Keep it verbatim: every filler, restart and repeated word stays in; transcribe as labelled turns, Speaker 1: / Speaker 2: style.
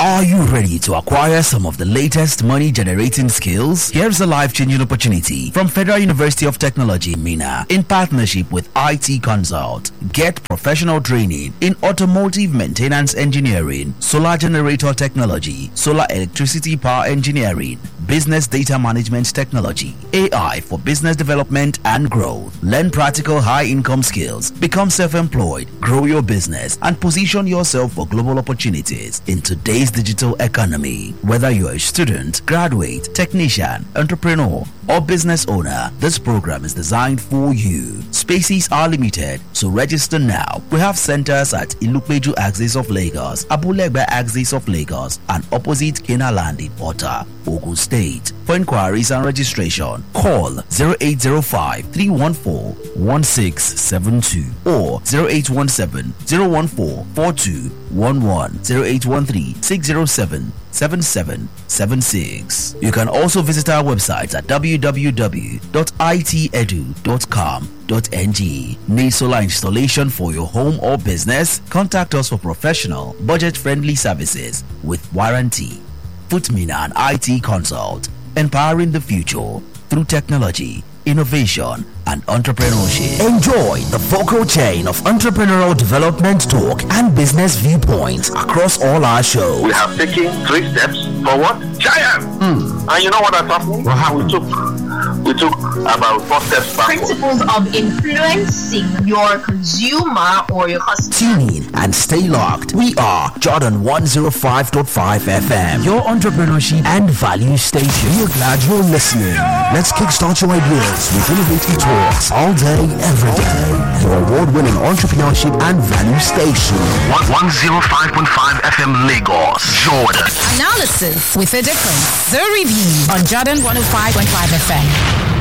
Speaker 1: Are you ready to acquire some of the latest money-generating skills? Here's a life-changing opportunity from Federal University of Technology, Mina, in partnership with I T Consult. Get professional training in automotive maintenance engineering, solar generator technology, solar electricity power engineering, business data management technology, A I for business development and growth. Learn practical high-income skills, become self-employed, grow your business, and position yourself for global opportunities in today's digital economy. Whether you're a student, graduate, technician, entrepreneur, or business owner, this program is designed for you. Spaces are limited, so register now. We have centers at Ilupeju axis of Lagos, Abulegbe axis of Lagos, and opposite Kenaland in Ota, Ogun State. For inquiries and registration, call zero eight zero five, three one four, one six seven two or zero eight one seven, zero one four, four two one one, zero eight one three, six zero seven, seven seven seven six. You can also visit our website at w w w dot i t edu dot com dot n g. Need solar installation for your home or business? Contact us for professional, budget-friendly services with warranty. Footmina and I T Consult, empowering the future through technology, innovation, and entrepreneurship. Enjoy the vocal chain of entrepreneurial development talk and business viewpoints across all our shows.
Speaker 2: We have taken three steps forward. Giant!
Speaker 1: Mm.
Speaker 2: And you know what has happened?
Speaker 1: What happened?
Speaker 2: We took we took about four steps backward.
Speaker 3: Principles of influencing your consumer or your customer.
Speaker 1: Tune in and stay locked. We are Jordan one oh five point five F M, your entrepreneurship and value station. We're glad you're listening. Let's kickstart your ideas with innovative talks all day, every day. Your award-winning entrepreneurship and value station.
Speaker 2: one oh five point five F M Lagos, Jordan.
Speaker 4: Analysis with a difference. The review on Jordan one oh five point five F M.